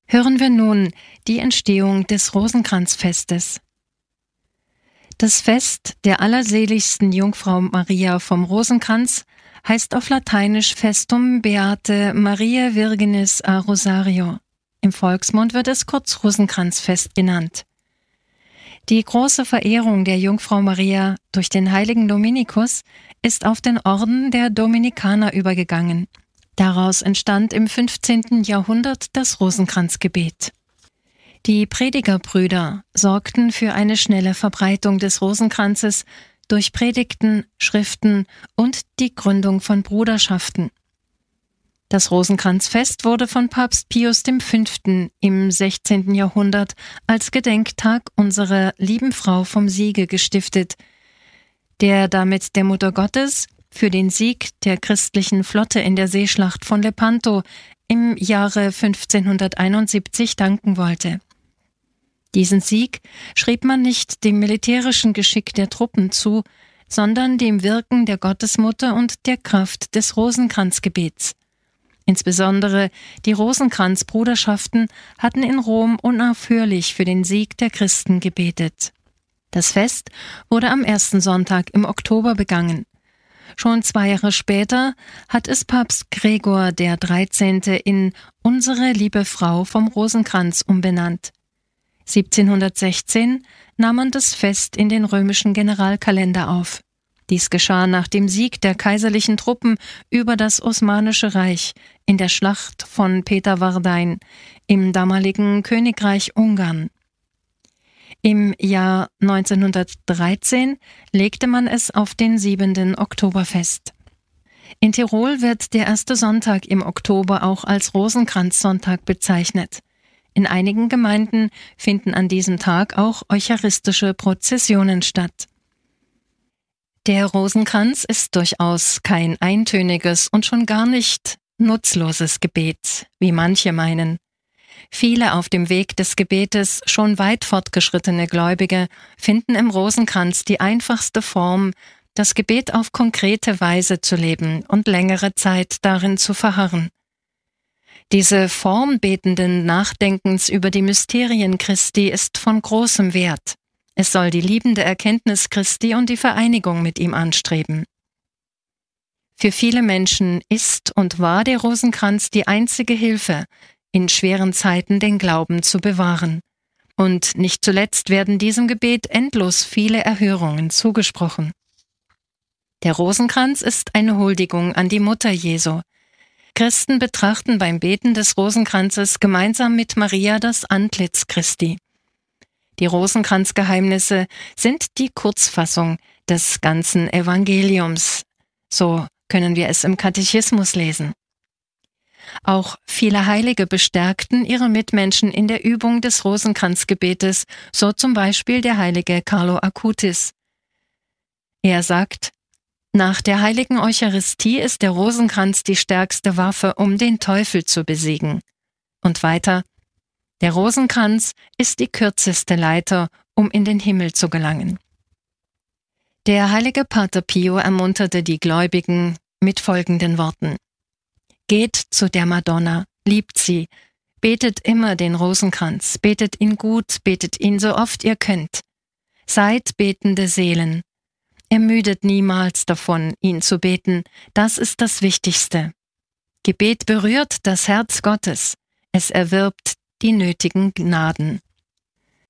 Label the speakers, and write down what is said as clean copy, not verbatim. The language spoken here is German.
Speaker 1: Hören wir nun die Entstehung des Rosenkranzfestes. Das Fest der allerseligsten Jungfrau Maria vom Rosenkranz heißt auf Lateinisch Festum Beate Mariae Virginis a Rosario. Im Volksmund wird es kurz Rosenkranzfest genannt. Die große Verehrung der Jungfrau Maria durch den heiligen Dominikus ist auf den Orden der Dominikaner übergegangen. Daraus entstand im 15. Jahrhundert das Rosenkranzgebet. Die Predigerbrüder sorgten für eine schnelle Verbreitung des Rosenkranzes durch Predigten, Schriften und die Gründung von Bruderschaften. Das Rosenkranzfest wurde von Papst Pius V. im 16. Jahrhundert als Gedenktag unserer lieben Frau vom Siege gestiftet, der damit der Mutter Gottes für den Sieg der christlichen Flotte in der Seeschlacht von Lepanto im Jahre 1571 danken wollte. Diesen Sieg schrieb man nicht dem militärischen Geschick der Truppen zu, sondern dem Wirken der Gottesmutter und der Kraft des Rosenkranzgebets. Insbesondere die Rosenkranzbruderschaften hatten in Rom unaufhörlich für den Sieg der Christen gebetet. Das Fest wurde am ersten Sonntag im Oktober begangen. Schon 2 Jahre später hat es Papst Gregor XIII. In Unsere liebe Frau vom Rosenkranz umbenannt. 1716 nahm man das Fest in den römischen Generalkalender auf. Dies geschah nach dem Sieg der kaiserlichen Truppen über das Osmanische Reich in der Schlacht von Peterwardein im damaligen Königreich Ungarn. Im Jahr 1913 legte man es auf den 7. Oktober fest. In Tirol wird der erste Sonntag im Oktober auch als Rosenkranzsonntag bezeichnet. In einigen Gemeinden finden an diesem Tag auch eucharistische Prozessionen statt. Der Rosenkranz ist durchaus kein eintöniges und schon gar nicht nutzloses Gebet, wie manche meinen. Viele auf dem Weg des Gebetes schon weit fortgeschrittene Gläubige finden im Rosenkranz die einfachste Form, das Gebet auf konkrete Weise zu leben und längere Zeit darin zu verharren. Diese Form betenden Nachdenkens über die Mysterien Christi ist von großem Wert. Es soll die liebende Erkenntnis Christi und die Vereinigung mit ihm anstreben. Für viele Menschen ist und war der Rosenkranz die einzige Hilfe, in schweren Zeiten den Glauben zu bewahren. Und nicht zuletzt werden diesem Gebet endlos viele Erhörungen zugesprochen. Der Rosenkranz ist eine Huldigung an die Mutter Jesu. Christen betrachten beim Beten des Rosenkranzes gemeinsam mit Maria das Antlitz Christi. Die Rosenkranzgeheimnisse sind die Kurzfassung des ganzen Evangeliums. So können wir es im Katechismus lesen. Auch viele Heilige bestärkten ihre Mitmenschen in der Übung des Rosenkranzgebetes, so zum Beispiel der heilige Carlo Acutis. Er sagt: Nach der heiligen Eucharistie ist der Rosenkranz die stärkste Waffe, um den Teufel zu besiegen. Und weiter: Der Rosenkranz ist die kürzeste Leiter, um in den Himmel zu gelangen. Der heilige Pater Pio ermunterte die Gläubigen mit folgenden Worten: Geht zu der Madonna, liebt sie, betet immer den Rosenkranz, betet ihn gut, betet ihn so oft ihr könnt. Seid betende Seelen. Ermüdet niemals davon, ihn zu beten, das ist das Wichtigste. Gebet berührt das Herz Gottes, es erwirbt die nötigen Gnaden.